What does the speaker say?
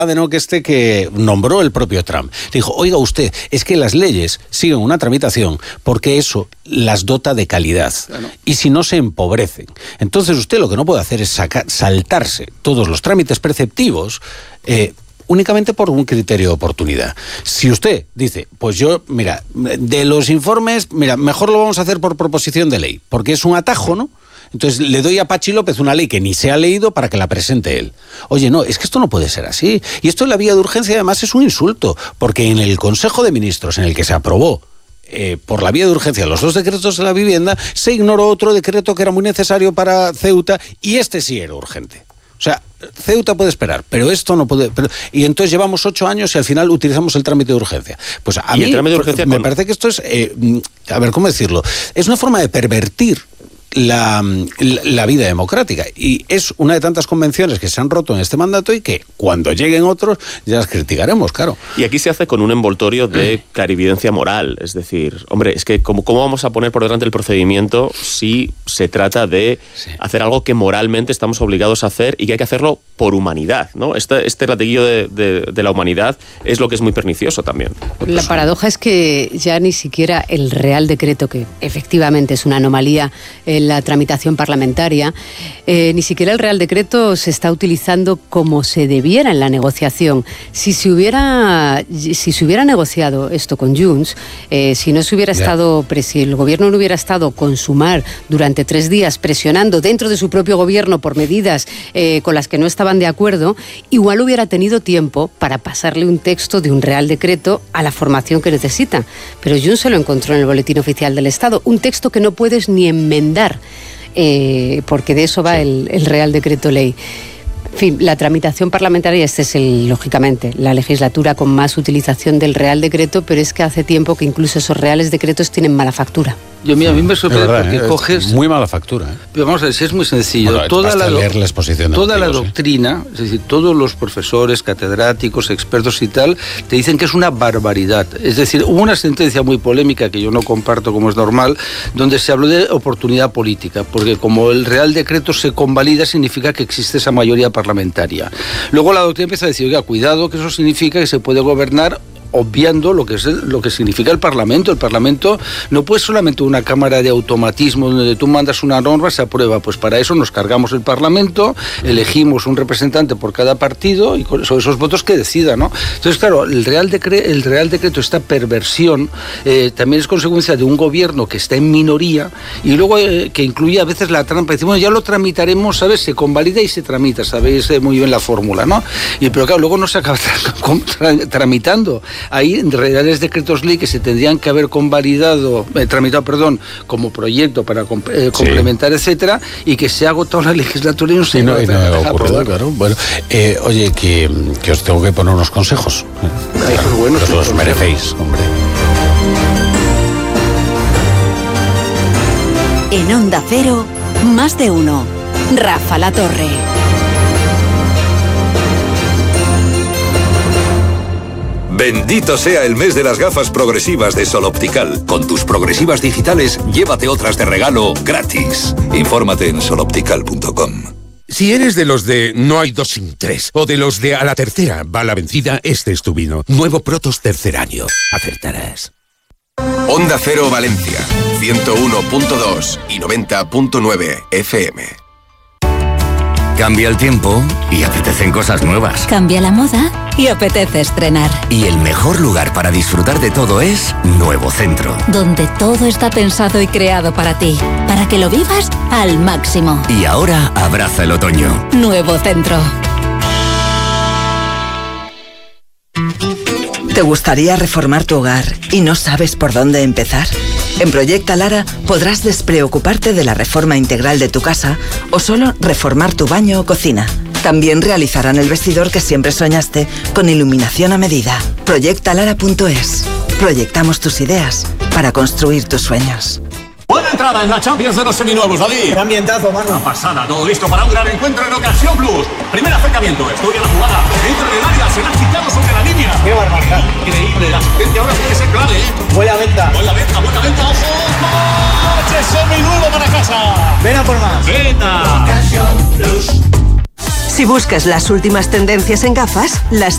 que nombró el propio Trump. Dijo, oiga usted, es que las leyes siguen una tramitación porque eso las dota de calidad. Claro. Y si no se empobrecen. Entonces usted lo que no puede hacer es saltarse todos los trámites preceptivos únicamente por un criterio de oportunidad. Si usted dice, pues yo, mira, de los informes, mira, mejor lo vamos a hacer por proposición de ley, porque es un atajo, ¿no? Entonces le doy a Pachi López una ley que ni se ha leído para que la presente él. Oye, no, es que esto no puede ser así. Y esto en la vía de urgencia además es un insulto, porque en el Consejo de Ministros en el que se aprobó por la vía de urgencia los 2 decretos de la vivienda, se ignoró otro decreto que era muy necesario para Ceuta y este sí era urgente. O sea, Ceuta puede esperar, pero esto no puede. Y entonces llevamos 8 años y al final utilizamos el trámite de urgencia. Pues a mí me parece que esto es, a ver, ¿cómo decirlo? Es una forma de pervertir la vida democrática, y es una de tantas convenciones que se han roto en este mandato y que cuando lleguen otros ya las criticaremos, claro. Y aquí se hace con un envoltorio de clarividencia moral, es decir, hombre, es que ¿cómo vamos a poner por delante el procedimiento si se trata de hacer algo que moralmente estamos obligados a hacer y que hay que hacerlo por humanidad, ¿no? Este latiguillo de la humanidad es lo que es muy pernicioso también. La paradoja es que ya ni siquiera el Real Decreto, que efectivamente es una anomalía en la tramitación parlamentaria, ni siquiera el Real Decreto se está utilizando como se debiera en la negociación. Si se hubiera negociado esto con Junts, si no se hubiera estado, si el gobierno no hubiera estado con Sumar durante 3 días presionando dentro de su propio gobierno por medidas con las que no estaban de acuerdo, igual hubiera tenido tiempo para pasarle un texto de un Real Decreto a la formación que necesita. Pero Junts se lo encontró en el Boletín Oficial del Estado, un texto que no puedes ni enmendar, porque de eso va el Real Decreto Ley. En fin, la tramitación parlamentaria, lógicamente, la legislatura con más utilización del Real Decreto, pero es que hace tiempo que incluso esos Reales Decretos tienen mala factura. A mí me sorprende porque coges... Muy mala factura. Pero vamos a ver, si es muy sencillo. Bueno, toda la doctrina, es decir, todos los profesores, catedráticos, expertos y tal, te dicen que es una barbaridad. Es decir, hubo una sentencia muy polémica que yo no comparto como es normal, donde se habló de oportunidad política, porque como el Real Decreto se convalida, significa que existe esa mayoría parlamentaria. Luego la doctrina empieza a decir, oiga, cuidado, que eso significa que se puede gobernar obviando lo que significa el Parlamento. El Parlamento no puede solamente una cámara de automatismo donde tú mandas una norma, se aprueba. Pues para eso nos cargamos el Parlamento, elegimos un representante por cada partido y son esos votos que decidan, ¿no? Entonces, claro, el Real Decreto, esta perversión, también es consecuencia de un gobierno que está en minoría y luego que incluye a veces la trampa. Decimos, bueno, ya lo tramitaremos, ¿sabes? Se convalida y se tramita, sabéis muy bien la fórmula, ¿no? Pero claro, luego no se acaba tramitando. Hay reales decretos ley que se tendrían que haber tramitado como proyecto para complementar, etcétera, y que se ha agotado la legislatura y no se ha ocurrido, claro. Bueno, oye, que os tengo que poner unos consejos. Bueno, que os merecéis, hombre. En Onda Cero, más de uno. Rafa La Torre. Bendito sea el mes de las gafas progresivas de Sol Optical. Con tus progresivas digitales, llévate otras de regalo gratis. Infórmate en soloptical.com. Si eres de los de no hay 2 sin 3 o de los de a la tercera va la vencida, este es tu vino. Nuevo Protos tercer año. Acertarás. Onda Cero Valencia, 101.2 y 90.9 FM. Cambia el tiempo y apetecen cosas nuevas. Cambia la moda y apetece estrenar. Y el mejor lugar para disfrutar de todo es Nuevo Centro. Donde todo está pensado y creado para ti, para que lo vivas al máximo. Y ahora abraza el otoño. Nuevo Centro. ¿Te gustaría reformar tu hogar y no sabes por dónde empezar? En Proyecta Lara podrás despreocuparte de la reforma integral de tu casa o solo reformar tu baño o cocina. También realizarán el vestidor que siempre soñaste con iluminación a medida. Proyectalara.es. Proyectamos tus ideas para construir tus sueños. Buena entrada en la Champions de los seminuevos, David. ¡Qué ambientazo, mano! Una pasada, todo listo para un gran encuentro en Ocasión Plus. Primer acercamiento, estudia la jugada. Dentro del área, se la ha quitado sobre la línea. ¡Qué barbaridad! Increíble, la asistencia ahora puede ser clave, ¿eh? Buena venta. Buena venta, ¡ojo! ¡Coche seminuevo para casa! ¡Ven a por más! ¡Venta! Ocasión Plus. Si buscas las últimas tendencias en gafas, las